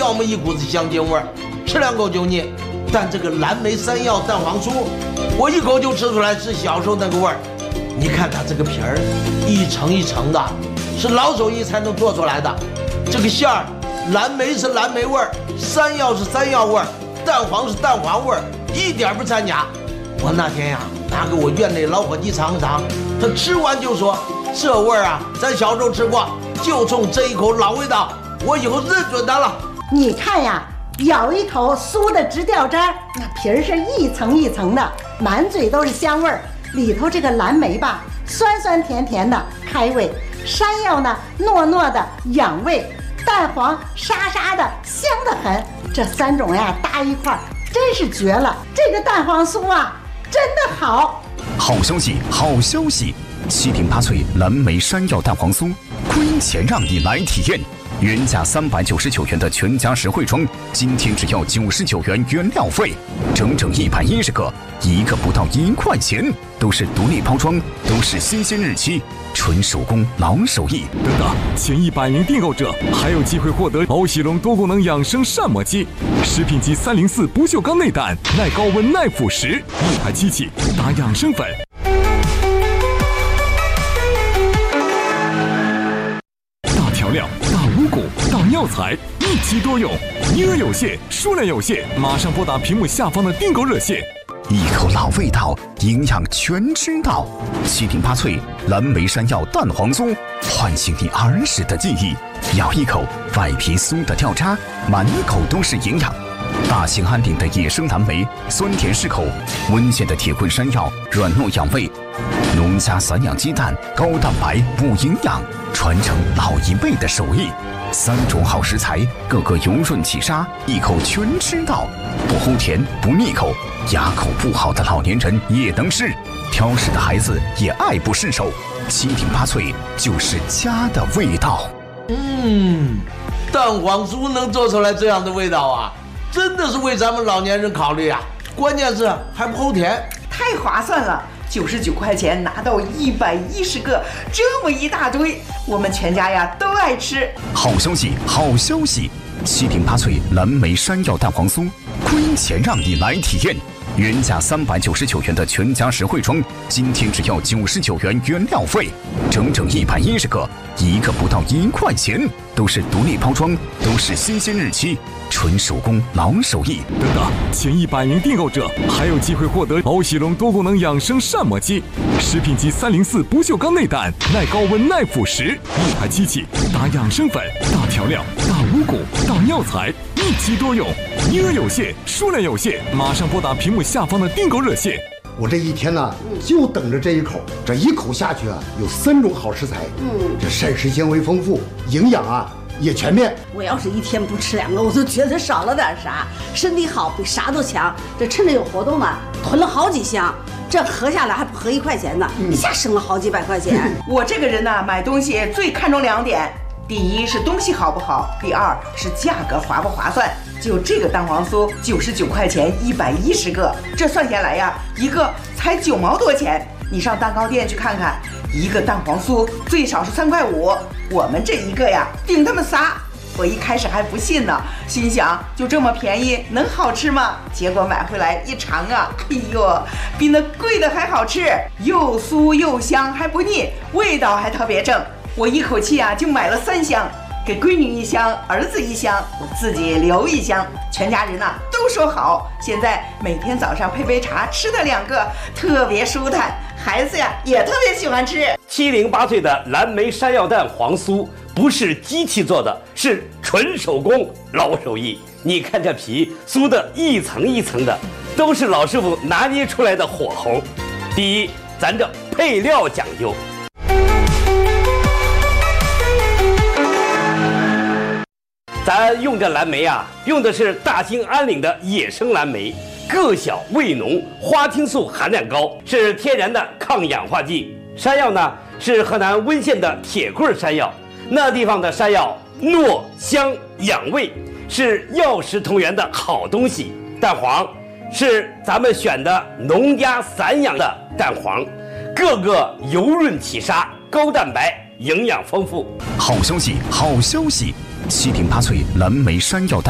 要么一股子香精味儿，吃2口就腻。但这个蓝莓山药蛋黄酥，我一口就吃出来是小时候那个味儿。你看它这个皮儿，一层一层的，是老手艺才能做出来的。这个馅儿，蓝莓是蓝莓味儿，山药是山药味儿，蛋黄是蛋黄味儿，一点不掺假。我那天呀，拿给我院内老伙计尝尝，他吃完就说：“这味儿啊，咱小时候吃过，就冲这一口老味道，我以后认准它了。” 你看呀，咬一口酥的直掉渣，那皮儿是一层一层的，满嘴都是香味儿。里头这个蓝莓吧，酸酸甜甜的开胃；山药呢，糯糯的养胃；蛋黄沙沙的香得很。这3种呀搭一块儿，真是绝了！这个蛋黄酥啊，真的好。 好消息，好消息！7顶8脆蓝莓山药蛋黄酥，亏钱让你来体验。原价399元的全家实惠装，今天只要99元原料费，整整110个，一个不到1块钱，都是独立包装，都是新鲜日期，纯手工老手艺。 等等，前100名订购者还有机会获得毛细龙多功能养生膳魔机、食品级304不锈钢内胆，耐高温耐腐蚀，1台机器打养生粉。大调料、大五谷、大药材，一机多用，名额有限，数量有限，马上拨打屏幕下方的订购热线。 一口老味道，营养全知道。7顶8脆蓝莓山药蛋黄酥，唤醒你儿时的记忆。咬一口，外皮酥的掉渣，满口都是营养。大兴安岭的野生蓝莓，酸甜适口；温县的铁棍山药，软糯养胃；农家散养鸡蛋，高蛋白补营养，传承老一辈的手艺。3种好食材，个个油润起沙，一口全吃到，不齁甜不腻口，牙口不好的老年人也能吃，挑食的孩子也爱不释手。7顶8脆就是家的味道。 蛋黄酥能做出来这样的味道啊，真的是为咱们老年人考虑啊！关键是还不齁甜， 太划算了！99块钱拿到110个，这么一大堆，我们全家呀都爱吃。 好消息，好消息！7顶8脆蓝莓山药蛋黄酥，亏钱让你来体验。原价399元的全家实惠装，今天只要99元原料费，整整110个，一个不到1块钱，都是独立包装，都是新鲜日期，纯手工老手艺。 等等，前100名订购者还有机会获得毛细龙多功能养生膳魔机、食品级304不锈钢内胆，耐高温耐腐蚀，1台机器打养生粉、大调料、大五谷、大药材，一机多用，名额有限，数量有限，马上拨打屏幕下方的订购热线。 我这一天呢，就等着这一口，这一口下去啊，有3种好食材，这膳食纤维丰富，营养啊也全面。 我要是一天不吃2个，我都觉得少了点啥。身体好比啥都强，这趁着有活动嘛，囤了好几箱，这合下来还不合1块钱呢，一下省了好几百块钱。 我这个人呢，买东西最看重2点，第一是东西好不好，第2是价格划不划算。就这个蛋黄酥99块钱110个，这算下来呀，一个才9毛多钱。你上蛋糕店去看看，一个蛋黄酥最少是3块5，我们这一个呀顶他们仨。我一开始还不信呢，心想就这么便宜能好吃吗？结果买回来一尝啊，哎呦，比那贵的还好吃，又酥又香还不腻，味道还特别正。我一口气啊就买了3箱，给闺女1箱，儿子1箱，我自己留1箱，全家人呐都说好。现在每天早上配杯茶，吃它2个，特别舒坦，孩子呀也特别喜欢吃。 7顶8脆的蓝莓山药蛋黄酥不是机器做的，是纯手工老手艺。你看这皮酥的一层一层的，都是老师傅拿捏出来的火候。第一，咱这配料讲究。咱用这蓝莓啊，用的是大兴安岭的野生蓝莓，个小味浓，花青素含量高，是天然的抗氧化剂。山药呢，是河南温县的铁棍山药，那地方的山药糯香养胃，是药食同源的好东西。蛋黄是咱们选的农家散养的蛋黄，个个油润起沙，高蛋白，营养丰富。 好消息，好消息！7顶8脆蓝莓山药蛋